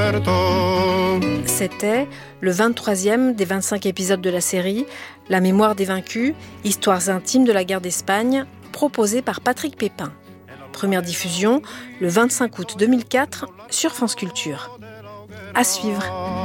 C'était le 23e des 25 épisodes de la série La mémoire des vaincus, histoires intimes de la guerre d'Espagne, proposé par Patrick Pépin. Première diffusion le 25 août 2004 sur France Culture. À suivre.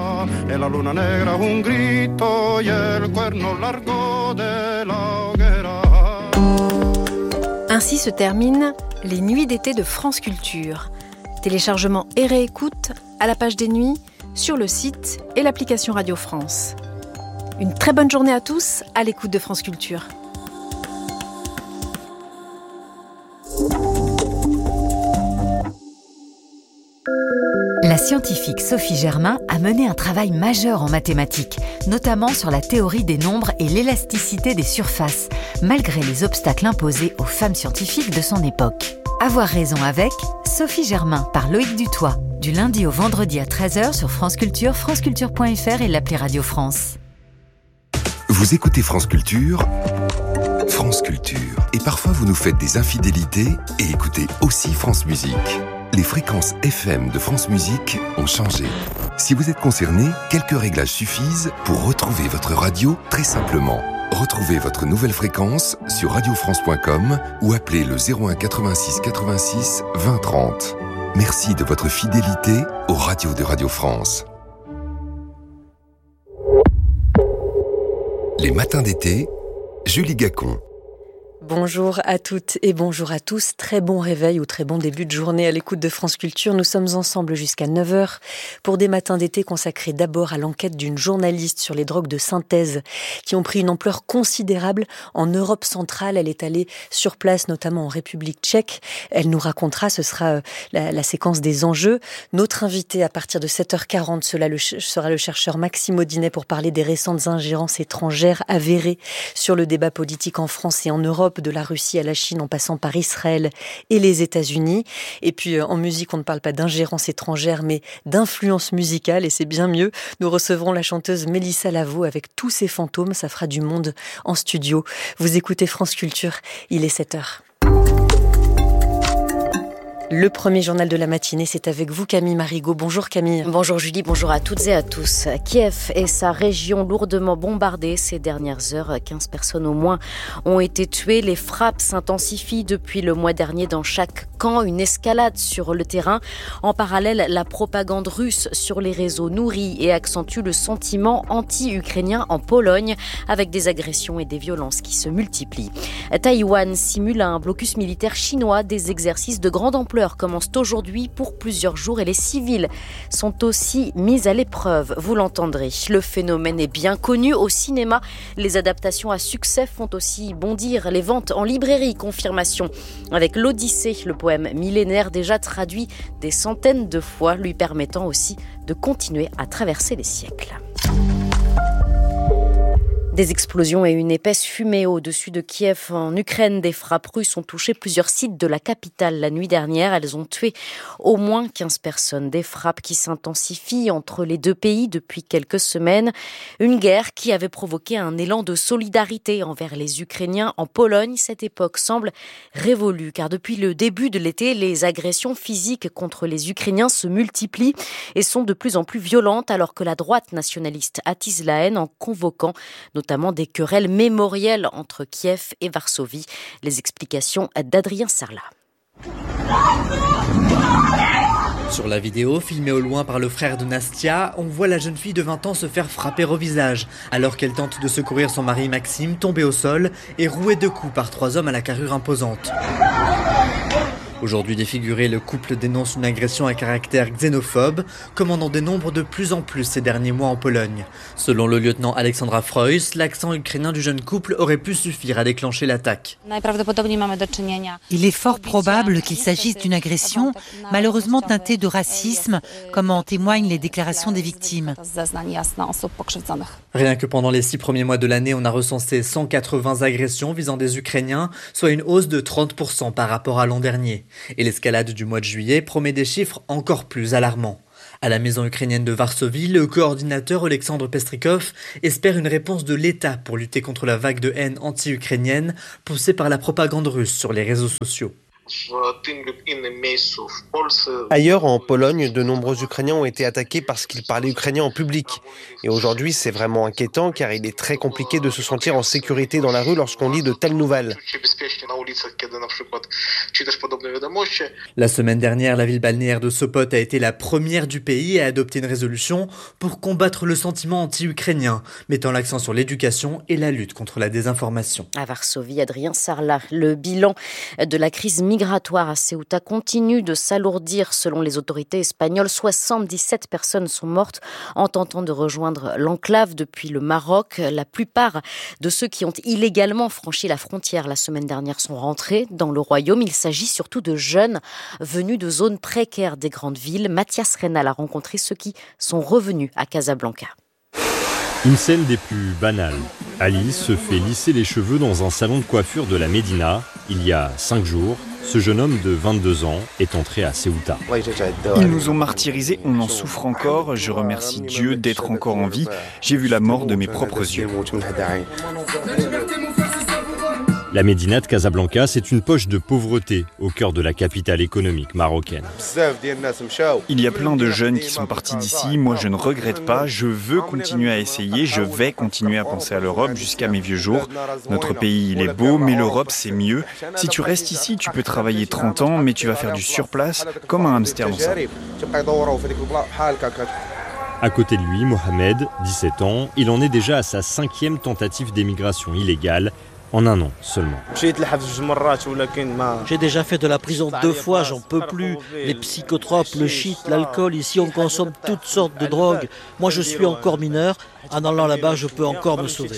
Ainsi se terminent les nuits d'été de France Culture. Téléchargement et réécoute à la page des nuits, sur le site et l'application Radio France. Une très bonne journée à tous à l'écoute de France Culture. La scientifique Sophie Germain a mené un travail majeur en mathématiques, notamment sur la théorie des nombres et l'élasticité des surfaces, malgré les obstacles imposés aux femmes scientifiques de son époque. Avoir raison avec Sophie Germain par Loïc Dutoit, du lundi au vendredi à 13h sur France Culture, franceculture.fr et l'appli Radio France. Vous écoutez France Culture, France Culture. Et parfois vous nous faites des infidélités et écoutez aussi France Musique. Les fréquences FM de France Musique ont changé. Si vous êtes concerné, quelques réglages suffisent pour retrouver votre radio très simplement. Retrouvez votre nouvelle fréquence sur radiofrance.com ou appelez le 01 86 86 20 30. Merci de votre fidélité aux radios de Radio France. Les matins d'été, Julie Gacon. Bonjour à toutes et bonjour à tous. Très bon réveil ou très bon début de journée à l'écoute de France Culture. Nous sommes ensemble jusqu'à 9h pour des matins d'été consacrés d'abord à l'enquête d'une journaliste sur les drogues de synthèse qui ont pris une ampleur considérable en Europe centrale. Elle est allée sur place, notamment en République tchèque. Elle nous racontera, ce sera la séquence des enjeux. Notre invité à partir de 7h40 sera le chercheur Maxime Audinet pour parler des récentes ingérences étrangères avérées sur le débat politique en France et en Europe, de la Russie à la Chine en passant par Israël et les États-Unis. Et puis en musique, on ne parle pas d'ingérence étrangère mais d'influence musicale et c'est bien mieux. Nous recevrons la chanteuse Mélissa Lavo avec tous ses fantômes. Ça fera du monde en studio. Vous écoutez France Culture, il est 7h. Le premier journal de la matinée, c'est avec vous Camille Marigot. Bonjour Camille. Bonjour Julie, bonjour à toutes et à tous. Kiev et sa région lourdement bombardées ces dernières heures. 15 personnes au moins ont été tuées. Les frappes s'intensifient depuis le mois dernier dans chaque camp. Une escalade sur le terrain. En parallèle, la propagande russe sur les réseaux nourrit et accentue le sentiment anti-ukrainien en Pologne avec des agressions et des violences qui se multiplient. Taïwan simule un blocus militaire chinois. Des exercices de grande ampleur commencent aujourd'hui pour plusieurs jours et les civils sont aussi mis à l'épreuve. Vous l'entendrez, le phénomène est bien connu au cinéma. Les adaptations à succès font aussi bondir les ventes en librairie. Confirmation avec l'Odyssée, le poème millénaire déjà traduit des centaines de fois, lui permettant aussi de continuer à traverser les siècles. Des explosions et une épaisse fumée au-dessus de Kiev en Ukraine. Des frappes russes ont touché plusieurs sites de la capitale la nuit dernière. Elles ont tué au moins 15 personnes. Des frappes qui s'intensifient entre les deux pays depuis quelques semaines. Une guerre qui avait provoqué un élan de solidarité envers les Ukrainiens en Pologne. Cette époque semble révolue car depuis le début de l'été, les agressions physiques contre les Ukrainiens se multiplient et sont de plus en plus violentes alors que la droite nationaliste attise la haine en convoquant notamment des querelles mémorielles entre Kiev et Varsovie. Les explications d'Adrien Sarlat. Sur la vidéo, filmée au loin par le frère de Nastia, on voit la jeune fille de 20 ans se faire frapper au visage, alors qu'elle tente de secourir son mari Maxime, tombé au sol et roué de coups par 3 hommes à la carrure imposante. Aujourd'hui défiguré, le couple dénonce une agression à caractère xénophobe, comme on en dénombre de plus en plus ces derniers mois en Pologne. Selon le lieutenant Alexandra Freuss, l'accent ukrainien du jeune couple aurait pu suffire à déclencher l'attaque. Il est fort probable qu'il s'agisse d'une agression, malheureusement teintée de racisme, comme en témoignent les déclarations des victimes. Rien que pendant les 6 premiers mois de l'année, on a recensé 180 agressions visant des Ukrainiens, soit une hausse de 30% par rapport à l'an dernier. Et l'escalade du mois de juillet promet des chiffres encore plus alarmants. À la maison ukrainienne de Varsovie, le coordinateur Oleksandr Pestrikov espère une réponse de l'État pour lutter contre la vague de haine anti-ukrainienne poussée par la propagande russe sur les réseaux sociaux. Ailleurs, en Pologne, de nombreux Ukrainiens ont été attaqués parce qu'ils parlaient ukrainien en public. Et aujourd'hui, c'est vraiment inquiétant car il est très compliqué de se sentir en sécurité dans la rue lorsqu'on lit de telles nouvelles. La semaine dernière, la ville balnéaire de Sopot a été la première du pays à adopter une résolution pour combattre le sentiment anti-ukrainien, mettant l'accent sur l'éducation et la lutte contre la désinformation. À Varsovie, Adrien Sarlat, le bilan de la crise migratoire à Ceuta continue de s'alourdir selon les autorités espagnoles. 77 personnes sont mortes en tentant de rejoindre l'enclave depuis le Maroc. La plupart de ceux qui ont illégalement franchi la frontière la semaine dernière sont rentrés dans le royaume. Il s'agit surtout de jeunes venus de zones précaires des grandes villes. Mathias Reynal a rencontré ceux qui sont revenus à Casablanca. Une scène des plus banales. Alice se fait lisser les cheveux dans un salon de coiffure de la Médina. Il y a 5 jours, ce jeune homme de 22 ans est entré à Ceuta. Ils nous ont martyrisés, on en souffre encore. Je remercie Dieu d'être encore en vie. J'ai vu la mort de mes propres yeux. La Médina de Casablanca, c'est une poche de pauvreté au cœur de la capitale économique marocaine. Il y a plein de jeunes qui sont partis d'ici. Moi, je ne regrette pas. Je veux continuer à essayer. Je vais continuer à penser à l'Europe jusqu'à mes vieux jours. Notre pays, il est beau, mais l'Europe, c'est mieux. Si tu restes ici, tu peux travailler 30 ans, mais tu vas faire du surplace comme un hamster dans sa vie. À côté de lui, Mohamed, 17 ans, il en est déjà à sa 5e tentative d'émigration illégale. En un an seulement. J'ai déjà fait de la prison 2 fois, j'en peux plus. Les psychotropes, le shit, l'alcool, ici on consomme toutes sortes de drogues. Moi je suis encore mineur, en allant là-bas je peux encore me sauver.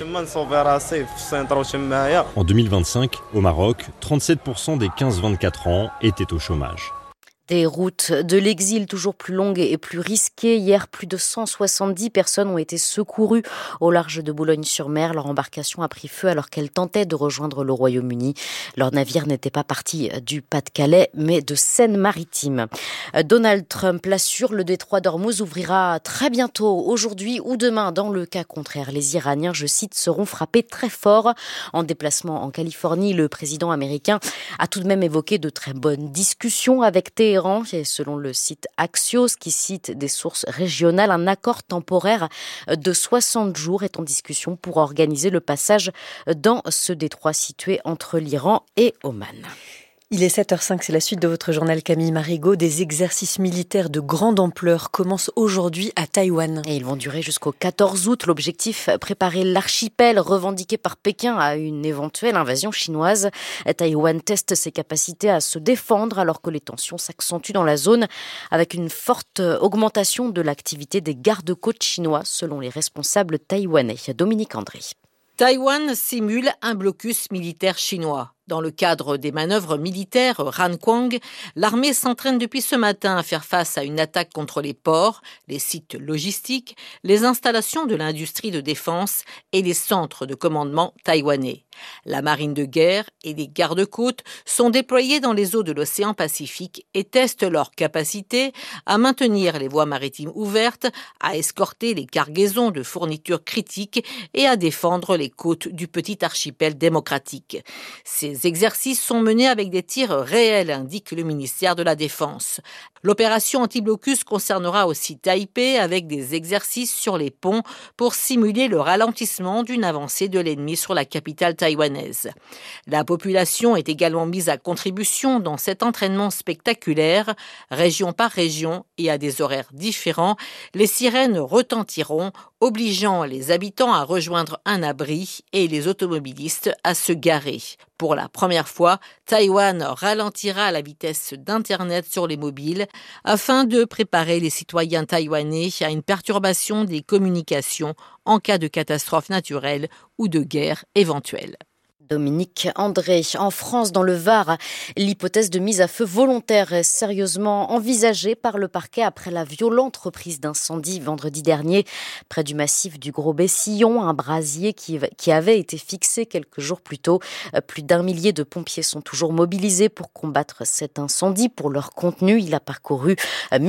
En 2025, au Maroc, 37% des 15-24 ans étaient au chômage. Des routes de l'exil toujours plus longues et plus risquées. Hier, plus de 170 personnes ont été secourues au large de Boulogne-sur-Mer. Leur embarcation a pris feu alors qu'elle tentait de rejoindre le Royaume-Uni. Leur navire n'était pas parti du Pas-de-Calais, mais de Seine-Maritime. Donald Trump l'assure, le détroit d'Ormuz ouvrira très bientôt, aujourd'hui ou demain. Dans le cas contraire, les Iraniens, je cite, seront frappés très fort. En déplacement en Californie, le président américain a tout de même évoqué de très bonnes discussions avec Téhéran. Et selon le site Axios, qui cite des sources régionales, un accord temporaire de 60 jours est en discussion pour organiser le passage dans ce détroit situé entre l'Iran et Oman. Il est 7h05, c'est la suite de votre journal Camille Marigot. Des exercices militaires de grande ampleur commencent aujourd'hui à Taïwan. Et ils vont durer jusqu'au 14 août. L'objectif, préparer l'archipel revendiqué par Pékin à une éventuelle invasion chinoise. Taïwan teste ses capacités à se défendre alors que les tensions s'accentuent dans la zone avec une forte augmentation de l'activité des gardes-côtes chinois selon les responsables taïwanais. Dominique André. Taïwan simule un blocus militaire chinois. Dans le cadre des manœuvres militaires Ranquang, l'armée s'entraîne depuis ce matin à faire face à une attaque contre les ports, les sites logistiques, les installations de l'industrie de défense et les centres de commandement taïwanais. La marine de guerre et les gardes-côtes sont déployés dans les eaux de l'océan Pacifique et testent leur capacité à maintenir les voies maritimes ouvertes, à escorter les cargaisons de fournitures critiques et à défendre les côtes du petit archipel démocratique. Ces exercices sont menés avec des tirs réels, indique le ministère de la Défense. L'opération anti-blocus concernera aussi Taipei avec des exercices sur les ponts pour simuler le ralentissement d'une avancée de l'ennemi sur la capitale taïwanaise. La population est également mise à contribution dans cet entraînement spectaculaire. Région par région et à des horaires différents, les sirènes retentiront, obligeant les habitants à rejoindre un abri et les automobilistes à se garer. Pour la première fois, Taïwan ralentira la vitesse d'Internet sur les mobiles afin de préparer les citoyens taïwanais à une perturbation des communications en cas de catastrophe naturelle ou de guerre éventuelle. Dominique André. En France, dans le Var, l'hypothèse de mise à feu volontaire est sérieusement envisagée par le parquet après la violente reprise d'incendie vendredi dernier près du massif du Gros-Bessillon, un brasier qui avait été fixé quelques jours plus tôt. Plus d'1 millier de pompiers sont toujours mobilisés pour combattre cet incendie. Pour leur contenu, il a parcouru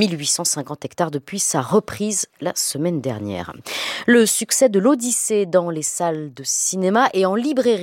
1850 hectares depuis sa reprise la semaine dernière. Le succès de l'Odyssée dans les salles de cinéma et en librairie. Le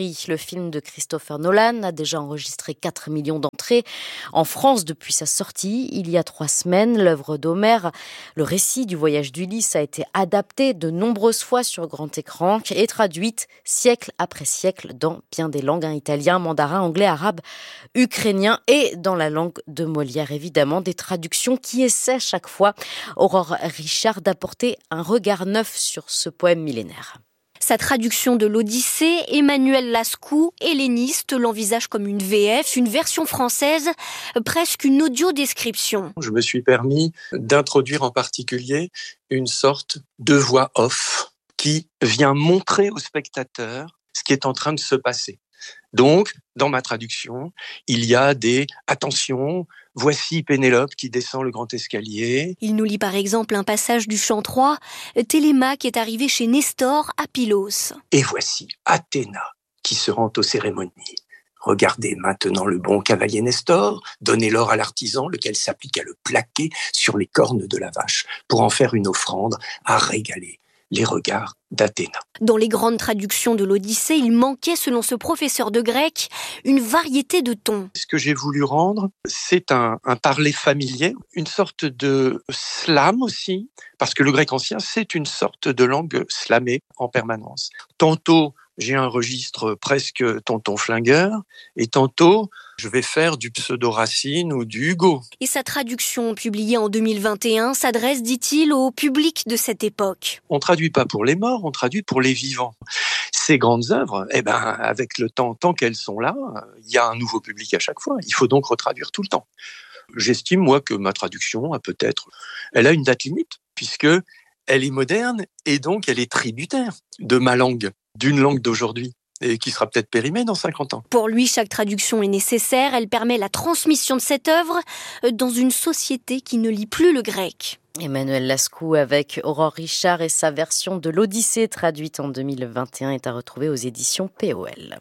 film de Christopher Nolan, a déjà enregistré 4 millions d'entrées en France depuis sa sortie. Il y a 3 semaines, l'œuvre d'Homère, le récit du voyage d'Ulysse, a été adapté de nombreuses fois sur grand écran et traduite siècle après siècle dans bien des langues, italien, mandarin, anglais, arabe, ukrainien et dans la langue de Molière, évidemment. Des traductions qui essaient chaque fois, Aurore Richard, d'apporter un regard neuf sur ce poème millénaire. Sa traduction de l'Odyssée, Emmanuel Lascaux, helléniste, l'envisage comme une VF, une version française, presque une audio-description. Je me suis permis d'introduire en particulier une sorte de voix off qui vient montrer au spectateur ce qui est en train de se passer. Donc, dans ma traduction, il y a des « attention, voici Pénélope qui descend le grand escalier ». Il nous lit par exemple un passage du chant 3, Télémaque est arrivé chez Nestor à Pylos. Et voici Athéna qui se rend aux cérémonies. Regardez maintenant le bon cavalier Nestor, donnez l'or à l'artisan, lequel s'applique à le plaquer sur les cornes de la vache pour en faire une offrande à régaler les regards d'Athéna. Dans les grandes traductions de l'Odyssée, il manquait, selon ce professeur de grec, une variété de tons. Ce que j'ai voulu rendre, c'est un parler familier, une sorte de slam aussi, parce que le grec ancien, c'est une sorte de langue slamée en permanence. Tantôt, j'ai un registre presque tonton flingueur, et tantôt, je vais faire du pseudo-Racine ou du Hugo. Et sa traduction, publiée en 2021, s'adresse, dit-il, au public de cette époque. On ne traduit pas pour les morts, on traduit pour les vivants. Ces grandes œuvres, avec le temps, tant qu'elles sont là, il y a un nouveau public à chaque fois. Il faut donc retraduire tout le temps. J'estime, moi, que ma traduction elle a une date limite, puisque elle est moderne et donc elle est tributaire de ma langue, d'une langue d'aujourd'hui, et qui sera peut-être périmée dans 50 ans. Pour lui, chaque traduction est nécessaire. Elle permet la transmission de cette œuvre dans une société qui ne lit plus le grec. Emmanuel Lascaux avec Aurore Richard et sa version de l'Odyssée traduite en 2021 est à retrouver aux éditions POL.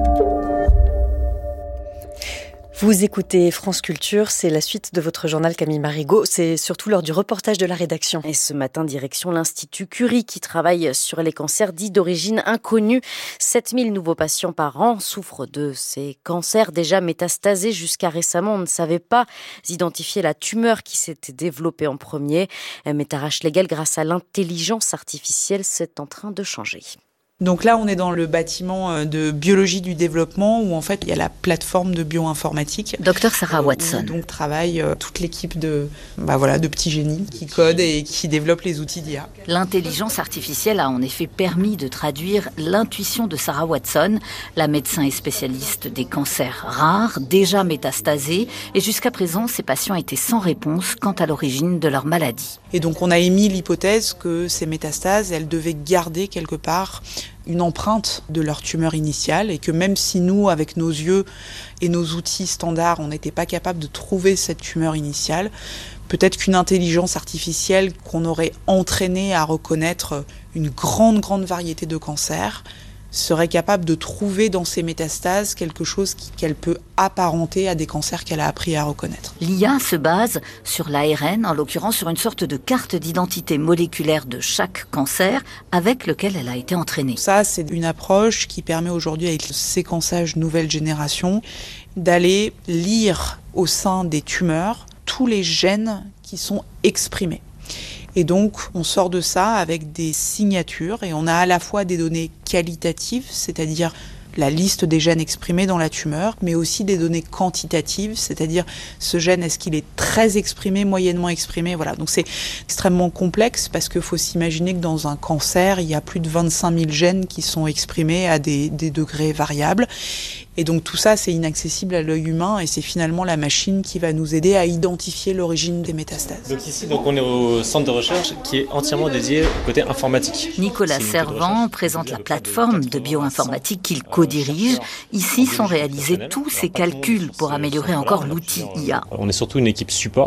Vous écoutez France Culture, c'est la suite de votre journal Camille Marigot, c'est surtout l'heure du reportage de la rédaction. Et ce matin, direction l'Institut Curie qui travaille sur les cancers dits d'origine inconnue. 7000 nouveaux patients par an souffrent de ces cancers déjà métastasés. Jusqu'à récemment, on ne savait pas identifier la tumeur qui s'était développée en premier. Mais Tara Schlegel, grâce à l'intelligence artificielle, c'est en train de changer. Donc là, on est dans le bâtiment de biologie du développement où en fait il y a la plateforme de bioinformatique. Docteur Sarah Watson. Donc travaille toute l'équipe de petits génies qui codent et qui développent les outils d'IA. L'intelligence artificielle a en effet permis de traduire l'intuition de Sarah Watson. La médecin est spécialiste des cancers rares, déjà métastasés, et jusqu'à présent, ces patients étaient sans réponse quant à l'origine de leur maladie. Et donc on a émis l'hypothèse que ces métastases, elles devaient garder quelque part une empreinte de leur tumeur initiale et que même si nous, avec nos yeux et nos outils standards, on n'était pas capable de trouver cette tumeur initiale, peut-être qu'une intelligence artificielle qu'on aurait entraînée à reconnaître une grande variété de cancers serait capable de trouver dans ces métastases quelque chose qu'elle peut apparenter à des cancers qu'elle a appris à reconnaître. L'IA se base sur l'ARN, en l'occurrence sur une sorte de carte d'identité moléculaire de chaque cancer avec lequel elle a été entraînée. Ça, c'est une approche qui permet aujourd'hui, avec le séquençage nouvelle génération, d'aller lire au sein des tumeurs tous les gènes qui sont exprimés. Et donc, on sort de ça avec des signatures et on a à la fois des données qualitatives, c'est-à-dire la liste des gènes exprimés dans la tumeur, mais aussi des données quantitatives, c'est-à-dire ce gène, est-ce qu'il est très exprimé, moyennement exprimé, voilà. Donc c'est extrêmement complexe parce qu'il faut s'imaginer que dans un cancer, il y a plus de 25 000 gènes qui sont exprimés à des degrés variables. Et donc tout ça, c'est inaccessible à l'œil humain et c'est finalement la machine qui va nous aider à identifier l'origine des métastases. Donc ici, on est au centre de recherche qui est entièrement dédié au côté informatique. Nicolas Servant présente la plateforme de bioinformatique qu'il co-dirige. Ici sont réalisés tous ces calculs pour améliorer encore l'outil IA. On est surtout une équipe support.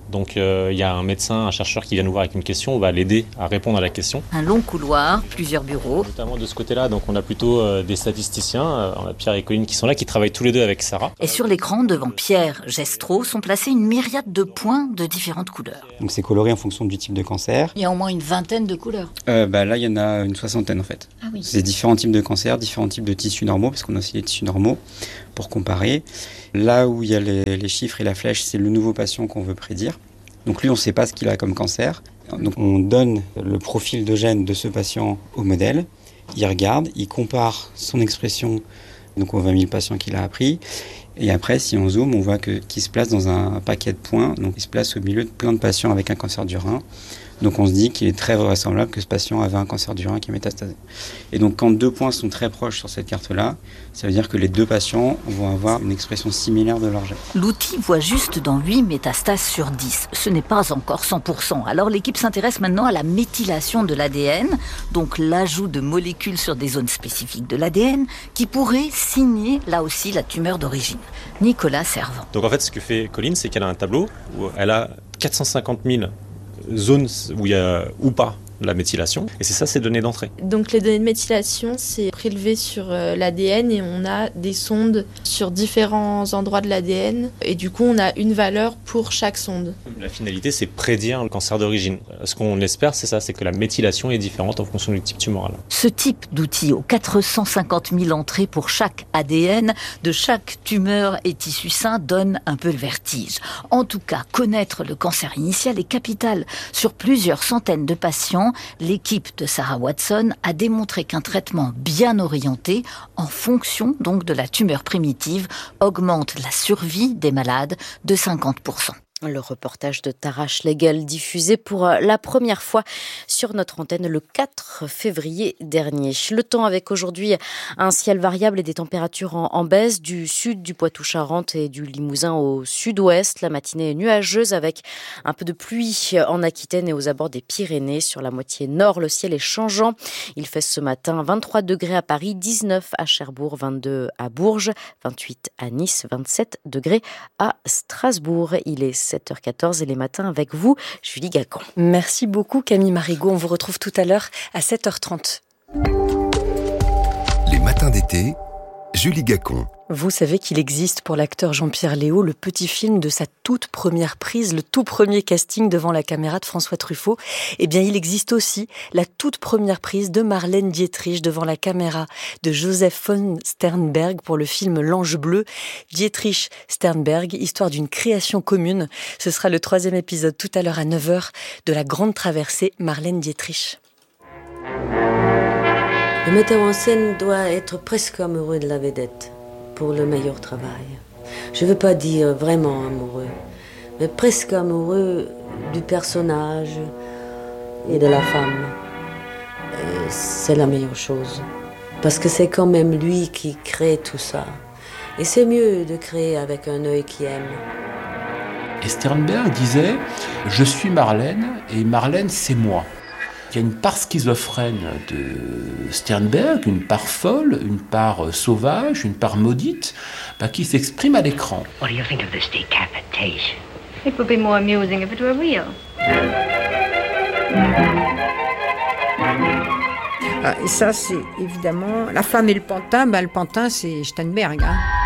Donc il y a un médecin, un chercheur qui vient nous voir avec une question, on va l'aider à répondre à la question. Un long couloir, plusieurs bureaux. Notamment de ce côté-là, donc on a plutôt des statisticiens, on a Pierre et Colline qui sont là, qui travaillent tous les deux avec Sarah. Et sur l'écran, devant Pierre Gestreau, sont placés une myriade de points de différentes couleurs. Donc c'est coloré en fonction du type de cancer. Il y a au moins une vingtaine de couleurs. Là, il y en a une 60aine en fait. Ah oui. C'est différents types de cancers, différents types de tissus normaux, parce qu'on a aussi les tissus normaux pour comparer. Là où il y a les chiffres et la flèche, c'est le nouveau patient qu'on veut prédire. Donc lui, on ne sait pas ce qu'il a comme cancer. Donc on donne le profil de gène de ce patient au modèle. Il regarde, il compare son expression donc aux 20 000 patients qu'il a appris. Et après, si on zoome, on voit qu'il se place dans un paquet de points. Donc il se place au milieu de plein de patients avec un cancer du rein. Donc on se dit qu'il est très vraisemblable que ce patient avait un cancer du rein qui est métastasé. Et donc quand 2 points sont très proches sur cette carte-là, ça veut dire que les 2 patients vont avoir une expression similaire de leur gène. L'outil voit juste dans 8 métastases sur 10. Ce n'est pas encore 100%. Alors l'équipe s'intéresse maintenant à la méthylation de l'ADN, donc l'ajout de molécules sur des zones spécifiques de l'ADN qui pourraient signer là aussi la tumeur d'origine. Nicolas Servant. Donc en fait ce que fait Colline, c'est qu'elle a un tableau où elle a 450 000 zones où il y a ou pas la méthylation, et c'est ça ces données d'entrée. Donc les données de méthylation, c'est prélevé sur l'ADN et on a des sondes sur différents endroits de l'ADN et du coup on a une valeur pour chaque sonde. La finalité, c'est prédire le cancer d'origine. Ce qu'on espère, c'est ça, c'est que la méthylation est différente en fonction du type tumoral. Ce type d'outil aux 450 000 entrées pour chaque ADN de chaque tumeur et tissu sain donne un peu le vertige. En tout cas, connaître le cancer initial est capital. Sur plusieurs centaines de patients, l'équipe de Sarah Watson a démontré qu'un traitement bien orienté, en fonction donc de la tumeur primitive, augmente la survie des malades de 50%. Le reportage de Tara Schlegel diffusé pour la première fois sur notre antenne le 4 février dernier. Le temps avec aujourd'hui un ciel variable et des températures en baisse du sud du Poitou-Charentes et du Limousin au sud-ouest. La matinée est nuageuse avec un peu de pluie en Aquitaine et aux abords des Pyrénées. Sur la moitié nord, le ciel est changeant. Il fait ce matin 23 degrés à Paris, 19 à Cherbourg, 22 à Bourges, 28 à Nice, 27 degrés à Strasbourg. Il est 7h14 et les matins avec vous, Julie Gacon. Merci beaucoup Camille Marigot. On vous retrouve tout à l'heure à 7h30. Les matins d'été, Julie Gacon. Vous savez qu'il existe pour l'acteur Jean-Pierre Léaud le petit film de sa toute première prise, le tout premier casting devant la caméra de François Truffaut. Eh bien, il existe aussi la toute première prise de Marlène Dietrich devant la caméra de Joseph von Sternberg pour le film L'Ange bleu. Dietrich-Sternberg, histoire d'une création commune. Ce sera le 3e épisode tout à l'heure à 9h de La Grande Traversée, Marlène Dietrich. Le metteur en scène doit être presque amoureux de la vedette pour le meilleur travail. Je ne veux pas dire vraiment amoureux, mais presque amoureux du personnage et de la femme. Et c'est la meilleure chose, parce que c'est quand même lui qui crée tout ça. Et c'est mieux de créer avec un œil qui aime. Et Sternberg disait « Je suis Marlène, et Marlène, c'est moi ». Il y a une part schizophrène de Sternberg, une part folle, une part sauvage, une part maudite, qui s'exprime à l'écran. What do you think of this decapitation? It would be more amusing if it were real. Et ça, c'est évidemment... La femme et le pantin, le pantin, c'est Sternberg.